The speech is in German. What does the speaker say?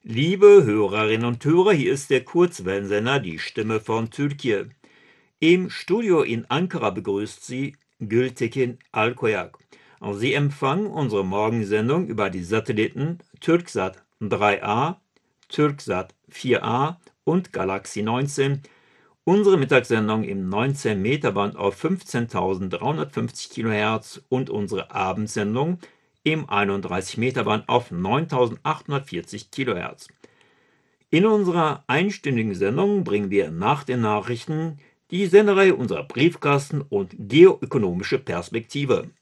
Liebe Hörerinnen und Hörer, hier ist der Kurzwellensender Die Stimme von Türkei. Im Studio in Ankara begrüßt Sie Gültekin Alkoyak. Sie empfangen unsere Morgensendung über die Satelliten Türksat 3A, Türksat 4A und Galaxy 19. Unsere Mittagssendung im 19 Meter Band auf 15.350 kHz und unsere Abendsendung im 31 Meter Band auf 9.840 kHz. In unserer einstündigen Sendung bringen wir nach den Nachrichten die Sendereihe unserer Briefkasten und geoökonomische Perspektive.